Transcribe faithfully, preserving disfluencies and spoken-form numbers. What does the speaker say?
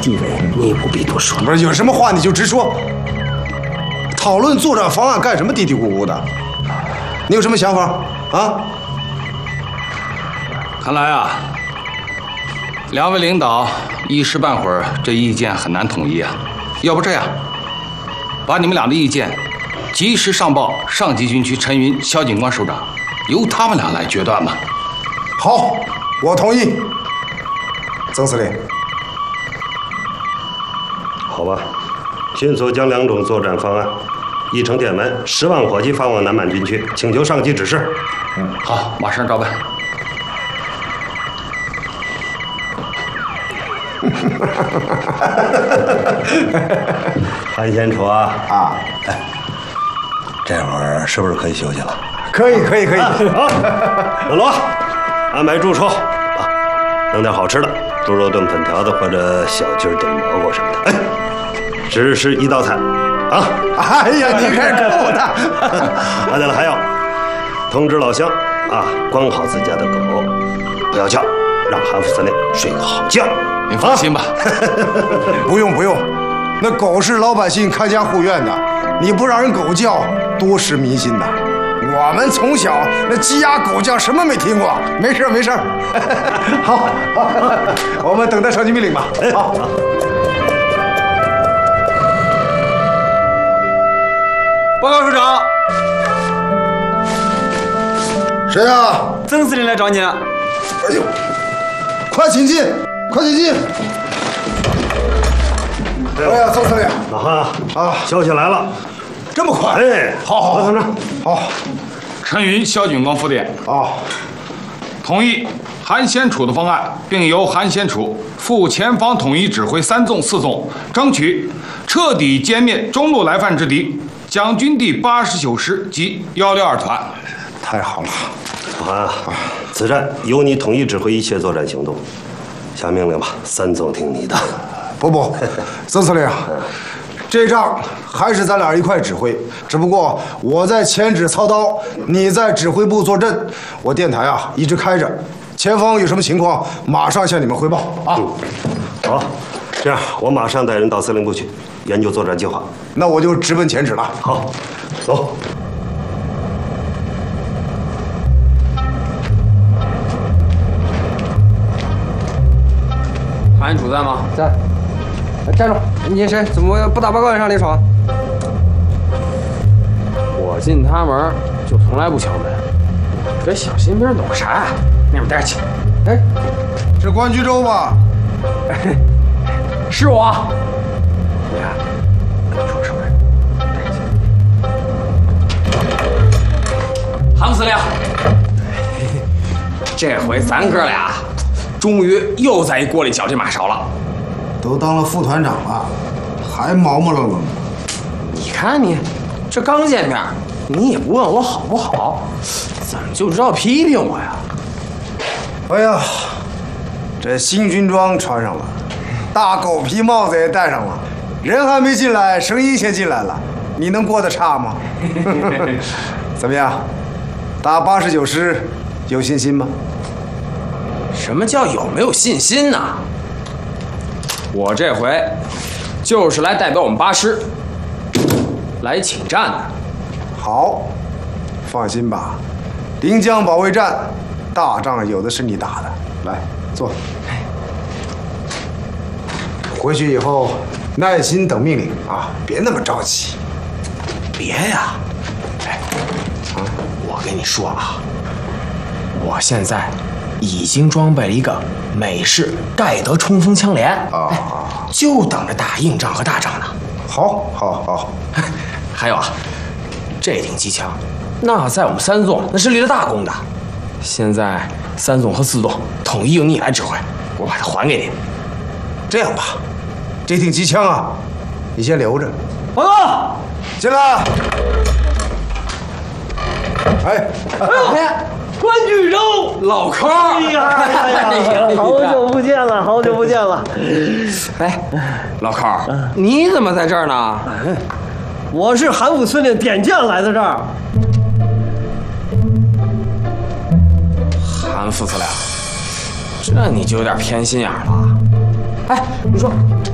地位，你不必多说。 不是，有什么话你就直说。讨论作战方案干什么嘀嘀咕咕的？你有什么想法啊？ 看来啊，两位领导一时半会儿这意见很难统一啊。要不这样，把你们俩的意见及时上报上级军区陈云、肖警官首长，由他们俩来决断吧。 好，我同意。曾司令， 好吧，迅速将两种作战方案译成电文，十万火急发往南满军区，请求上级指示。 嗯，好，马上照办。 韩先楚啊啊， 哎，这会儿是不是可以休息了？ 可以，可以，可以。 好，老罗，安排住处啊，弄点好吃的，猪肉炖粉条子或者小鸡炖蘑菇什么的。哎，只是一道菜啊！ 哎呀，你可是够的。 啊，对了，还有，通知老乡啊，管好自家的狗，不要叫，让韩副司令睡个好觉。 您放心吧。 不用不用，那狗是老百姓看家护院的，你不让人狗叫，多失民心呐。我们从小那鸡鸭狗叫什么没听过？没事没事。好，好，我们等待上级命令吧。好。 报告首长， 谁呀？ 曾司令来找你了。 哎呦，快请进，快请进。哎呀，曾司令， 老韩啊， 消息来了， 这么快？ 哎， 好好， 团长， 好。 陈云、肖警官复电啊， 同意韩先楚的方案，并由韩先楚副前方统一指挥三纵、四纵，争取彻底歼灭中路来犯之敌，将军第八十九师及幺六二团。 太好了， 老韩啊，此战由你统一指挥一切作战行动，下命令吧，三纵听你的。 不不，曾司令，这仗还是咱俩一块指挥，只不过我在前指操刀，你在指挥部坐镇。我电台啊一直开着，前方有什么情况，马上向你们汇报啊。 嗯，好，这样我马上带人到司令部去研究作战计划。 那我就直奔前指了。 好，走。 韩楚在吗？ 在。站住！你谁？怎么不打报告也上来闯？ 我进他门就从来不敲门，这小新兵懂啥呀？那边待着去。 哎， 是关居洲吧？ 是我。你看，跟你说什么？韩副司令，这回咱哥俩终于又在一锅里搅这马勺了。 都当了副团长了，还毛毛愣愣的。 你看你，这刚见面，你也不问我好不好，怎么就知道批评我呀？ 哎呀，这新军装穿上了，大狗皮帽子也戴上了，人还没进来，声音先进来了，你能过得差吗？怎么样，打八十九师有信心吗？ 什么叫有没有信心呢？我这回就是来代表我们八师来请战的。 好，放心吧，临江保卫战，大仗有的是你打的。来，坐。回去以后耐心等命令啊，别那么着急。 别呀，哎，啊，我跟你说啊，我现在已经装备了一个美式盖德冲锋枪连啊，哎，就等着打硬仗和大仗呢。 好，好，好。 还有啊，这挺机枪，那在我们三纵那是立了大功的。现在三纵和四纵统一由你来指挥，我把它还给你。 这样吧，这挺机枪啊，你先留着。 报告， 进来。哎， 哎呀，关居洲， 老抠儿， 哎呀哎呀，好久不见了，好久不见了。 哎，老抠儿，你怎么在这儿呢？ 我是韩副司令点将来的这儿。 韩副司令，这你就有点偏心眼了。哎，你说